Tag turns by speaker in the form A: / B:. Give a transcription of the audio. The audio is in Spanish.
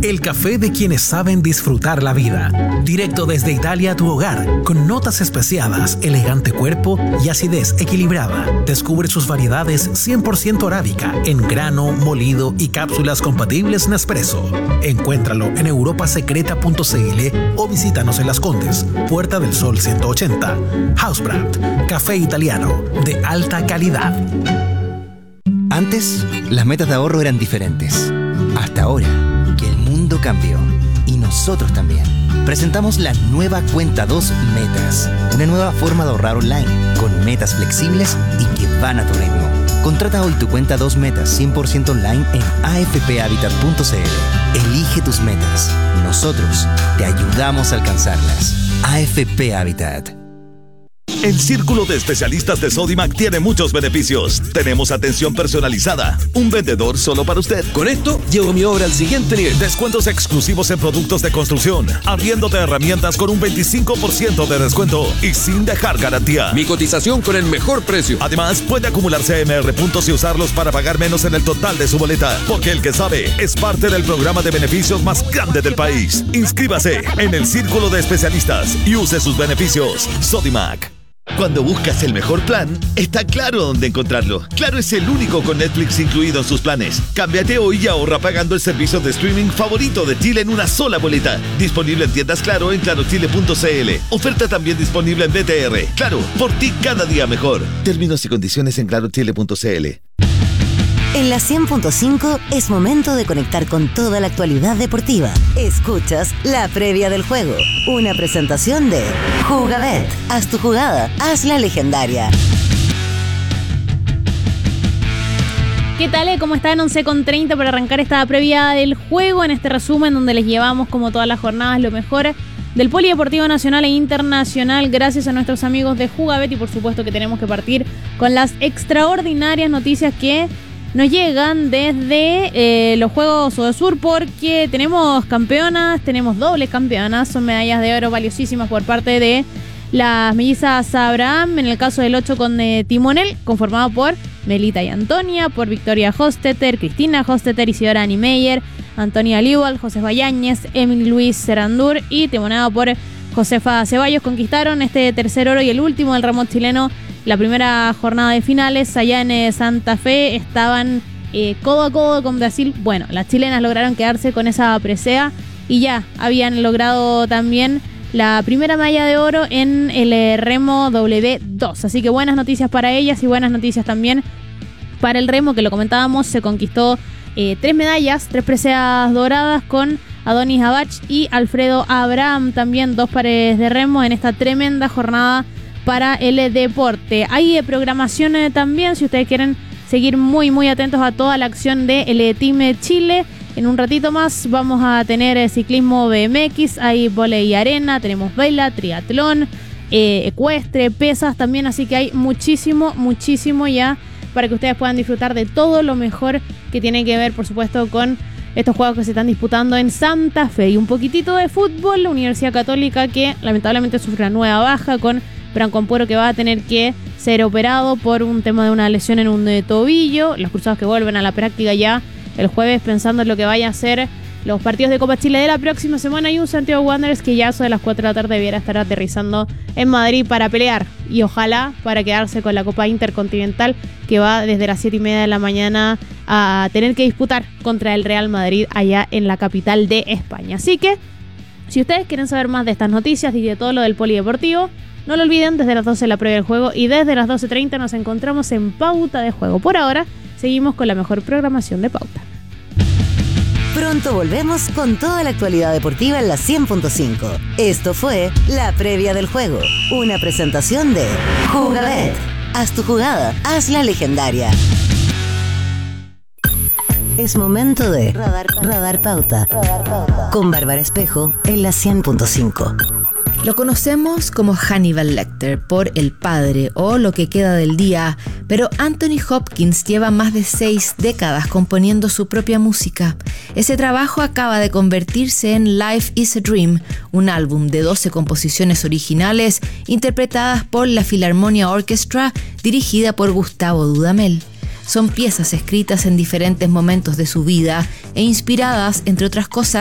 A: el café de quienes saben disfrutar la vida. Directo desde Italia a tu hogar, con notas especiadas, elegante cuerpo y acidez equilibrada. Descubre sus variedades 100% arábica, en grano, molido y cápsulas compatibles Nespresso. Encuéntralo en europasecreta.cl o visítanos en Las Condes, Puerta del Sol 180. Housebrand, café italiano de alta calidad.
B: Antes, las metas de ahorro eran diferentes. Hasta ahora, que el mundo cambió. Y nosotros también. Presentamos la nueva Cuenta 2 Metas. Una nueva forma de ahorrar online, con metas flexibles y que van a tu ritmo. Contrata hoy tu Cuenta 2 Metas 100% online en afphabitat.cl. Elige tus metas. Nosotros te ayudamos a alcanzarlas. AFP Habitat.
C: El Círculo de Especialistas de Sodimac tiene muchos beneficios. Tenemos atención personalizada, un vendedor solo para usted.
D: Con esto, llevo mi obra al siguiente nivel.
C: Descuentos exclusivos en productos de construcción, arriendo de herramientas con un 25% de descuento y sin dejar garantía.
D: Mi cotización con el mejor precio.
C: Además, puede acumular CMR puntos y usarlos para pagar menos en el total de su boleta, porque el que sabe es parte del programa de beneficios más grande del país. Inscríbase en el Círculo de Especialistas y use sus beneficios. Sodimac. Cuando buscas el mejor plan, está Claro dónde encontrarlo. Claro es el único con Netflix incluido en sus planes. Cámbiate hoy y ahorra pagando el servicio de streaming favorito de Chile en una sola boleta. Disponible en tiendas Claro en clarochile.cl. Oferta también disponible en BTR. Claro, por ti cada día mejor. Términos y condiciones en clarochile.cl.
E: En la 100.5 es momento de conectar con toda la actualidad deportiva. Escuchas la previa del juego, una presentación de Jugabet. Haz tu jugada, hazla legendaria.
F: ¿Qué tal? ¿Cómo están? 11:30 para arrancar esta previa del juego, en este resumen donde les llevamos como todas las jornadas lo mejor del polideportivo nacional e internacional gracias a nuestros amigos de Jugabet, y por supuesto que tenemos que partir con las extraordinarias noticias que nos llegan desde los Juegos Odesur, porque tenemos campeonas, tenemos dobles campeonas, son medallas de oro valiosísimas por parte de las mellizas Abraham, en el caso del 8 con timonel, conformado por Melita y Antonia, por Victoria Hostetter, Cristina Hostetter, Isidora Niemeyer, Antonia Liwal, José Bayáñez, Emily Luis Serandur y timonado por Josefa Ceballos. Conquistaron este tercer oro y el último del remo chileno. La primera jornada de finales allá en Santa Fe estaban codo a codo con Brasil. Bueno, las chilenas lograron quedarse con esa presea y ya habían logrado también la primera medalla de oro en el remo W2. Así que buenas noticias para ellas y buenas noticias también para el remo, que lo comentábamos, se conquistó 3 medallas, 3 preseas doradas con Adonis Abach y Alfredo Abraham, también 2 pares de remo en esta tremenda jornada para el deporte. Hay programación también, si ustedes quieren seguir muy atentos a toda la acción del Team Chile. En un ratito más vamos a tener ciclismo BMX, hay vóley y arena, tenemos vela, triatlón, ecuestre, pesas también, así que hay muchísimo ya para que ustedes puedan disfrutar de todo lo mejor que tiene que ver, por supuesto, con estos juegos que se están disputando en Santa Fe. Y un poquitito de fútbol, la Universidad Católica, que lamentablemente sufre una nueva baja con Branco Ampuero, que va a tener que ser operado por un tema de una lesión en un tobillo. Los cruzados que vuelven a la práctica ya el jueves, pensando en lo que vaya a ser los partidos de Copa Chile de la próxima semana, y un Santiago Wanderers que ya a eso de las 4 de la tarde debiera estar aterrizando en Madrid para pelear y ojalá para quedarse con la Copa Intercontinental, que va desde las 7:30 de la mañana a tener que disputar contra el Real Madrid allá en la capital de España. Así que si ustedes quieren saber más de estas noticias y de todo lo del polideportivo, no lo olviden, desde las 12 la previa del juego y desde las 12:30 nos encontramos en Pauta de Juego. Por ahora, seguimos con la mejor programación de Pauta.
E: Pronto volvemos con toda la actualidad deportiva en la 100.5. Esto fue la previa del juego, una presentación de Jugabet. Haz tu jugada, hazla legendaria. Es momento de Radar Pauta con Bárbara Espejo en la 100.5.
G: Lo conocemos como Hannibal Lecter por El Padre o Lo que queda del día, pero Anthony Hopkins lleva más de 6 décadas componiendo su propia música. Ese trabajo acaba de convertirse en Life is a Dream, un álbum de 12 composiciones originales interpretadas por la Philharmonia Orchestra, dirigida por Gustavo Dudamel. Son piezas escritas en diferentes momentos de su vida e inspiradas, entre otras cosas,